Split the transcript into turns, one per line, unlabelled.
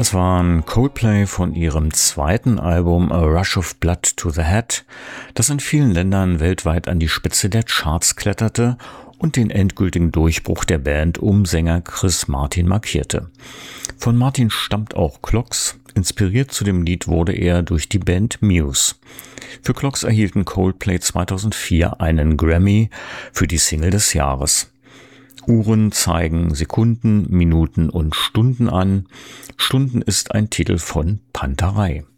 Das waren Coldplay von ihrem zweiten Album A Rush of Blood to the Head, das in vielen Ländern weltweit an die Spitze der Charts kletterte und den endgültigen Durchbruch der Band um Sänger Chris Martin markierte. Von Martin stammt auch Clocks. Inspiriert zu dem Lied wurde er durch die Band Muse. Für Clocks erhielten Coldplay 2004 einen Grammy für die Single des Jahres. Uhren zeigen Sekunden, Minuten und Stunden an. Stunden ist ein Titel von Panterei.